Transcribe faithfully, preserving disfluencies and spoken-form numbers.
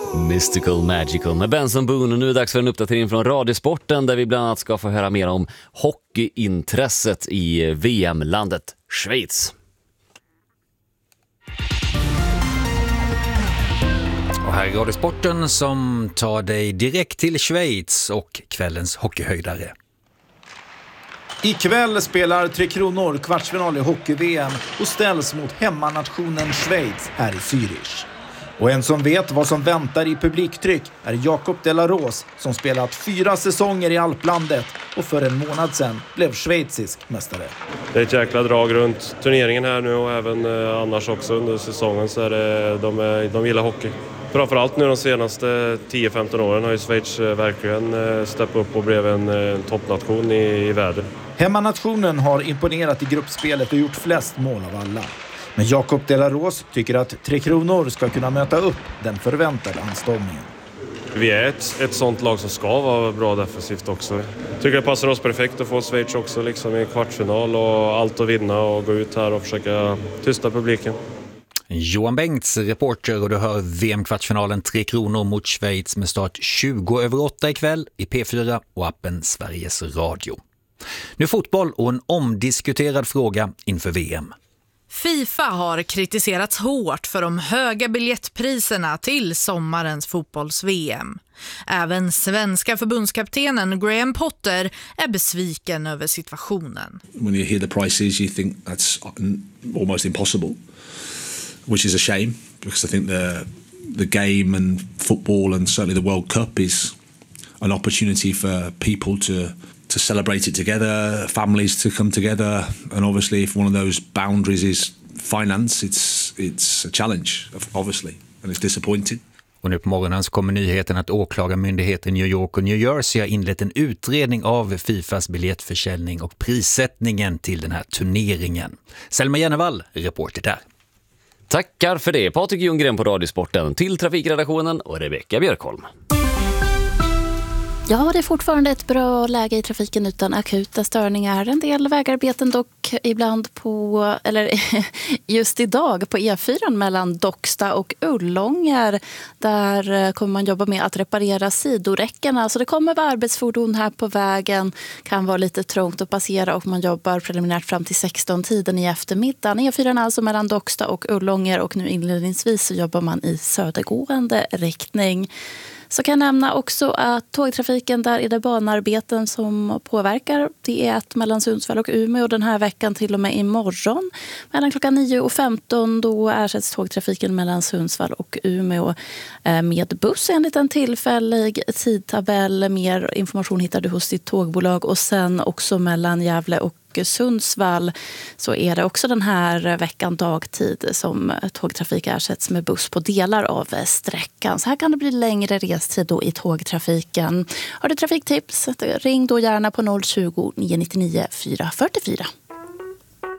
Mystical Magical med Benson Boone. Och nu är det dags för en uppdatering från Radiosporten där vi bland annat ska få höra mer om hockeyintresset i V M-landet Schweiz. Och här är Radiosporten som tar dig direkt till Schweiz och kvällens hockeyhöjdare. Ikväll spelar Tre Kronor kvartsfinal i hockey-V M och ställs mot hemmanationen Schweiz här i Zürich. Och en som vet vad som väntar i publiktryck är Jakob de la Rose som spelat fyra säsonger i Alplandet och för en månad sedan blev schweizisk mästare. Det är ett jäkla drag runt turneringen här nu och även eh, annars också under säsongen så är det, de, är, de gillar hockey. Framförallt nu de senaste tio femton åren har ju Schweiz verkligen steppat upp och blev en, en toppnation i, i världen. Hemmanationen har imponerat i gruppspelet och gjort flest mål av alla. Men Jakob de la Rose tycker att Tre Kronor ska kunna möta upp den förväntade anstormningen. Vi är ett, ett sånt lag som ska vara bra defensivt också. Jag tycker det passar oss perfekt att få Schweiz också liksom i kvartsfinal och allt att vinna och gå ut här och försöka tysta publiken. Johan Bengts, reporter, och du hör V M-kvartsfinalen Tre Kronor mot Schweiz med start tjugo över åtta ikväll i P fyra och appen Sveriges Radio. Nu fotboll och en omdiskuterad fråga inför V M. FIFA har kritiserats hårt för de höga biljettpriserna till sommarens fotbolls-V M. Även svenska förbundskaptenen Graham Potter är besviken över situationen. When you hear the prices you think that's almost impossible. Which is a shame because I think the the game and football and certainly the World Cup is an opportunity for people to to celebrate it together, families to come together, and obviously if one of those boundaries is finance, it's it's a challenge obviously and it's disappointing. Och nu på morgonen så kommer nyheten att åklagarmyndigheten i New York och New Jersey har inlett en utredning av FIFAs biljettförsäljning och prissättningen till den här turneringen. Selma Jennevall, reporter där. Tackar för det, Patrik Ljunggren på Radiosporten, till trafikredaktionen och Rebecka Björkholm. Ja, det är fortfarande ett bra läge i trafiken utan akuta störningar. En del vägarbeten dock ibland på, eller just idag på E fyra mellan Docksta och Ullånger. Där kommer man jobba med att reparera sidoräckena. Så det kommer vara arbetsfordon här på vägen. Kan vara lite trångt att passera och man jobbar preliminärt fram till sexton-tiden i eftermiddagen. E fyra alltså mellan Docksta och Ullånger och nu inledningsvis så jobbar man i södergående riktning. Så kan jag nämna också att tågtrafiken, där är det banarbeten som påverkar. Det är ett mellan Sundsvall och Umeå den här veckan till och med imorgon. Mellan klockan nio och femton då ersätts tågtrafiken mellan Sundsvall och Umeå med buss enligt en tillfällig tidtabell. Mer information hittar du hos ditt tågbolag och sen också mellan Gävle och Sundsvall så är det också den här veckan dagtid som tågtrafik ersätts med buss på delar av sträckan. Så här kan det bli längre restid då i tågtrafiken. Har du trafiktips? Ring då gärna på noll tjugo, nio nio nio, fyra fyra fyra.